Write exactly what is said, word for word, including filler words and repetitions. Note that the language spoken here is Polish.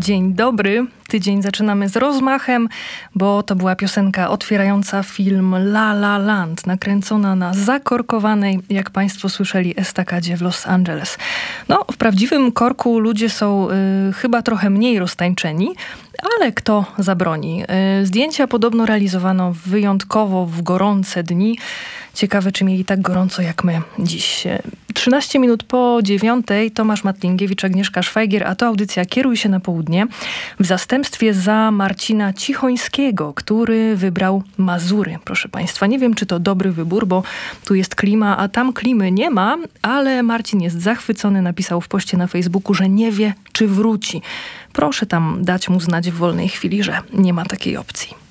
Dzień dobry. Tydzień zaczynamy z rozmachem, bo to była piosenka otwierająca film La La Land, nakręcona na zakorkowanej, jak państwo słyszeli, estakadzie w Los Angeles. No, w prawdziwym korku ludzie są y, chyba trochę mniej roztańczeni, ale kto zabroni? Y, zdjęcia podobno realizowano wyjątkowo w gorące dni. Ciekawe, czy mieli tak gorąco jak my dziś. trzynaście minut po dziewiątej, Tomasz Matlingiewicz, Agnieszka Szwajgier, a to audycja Kieruj się na południe w zastępstwie za Marcina Cichońskiego, który wybrał Mazury, proszę państwa. Nie wiem, czy to dobry wybór, bo tu jest klima, a tam klimy nie ma, ale Marcin jest zachwycony, napisał w poście na Facebooku, że nie wie, czy wróci. Proszę tam dać mu znać w wolnej chwili, że nie ma takiej opcji.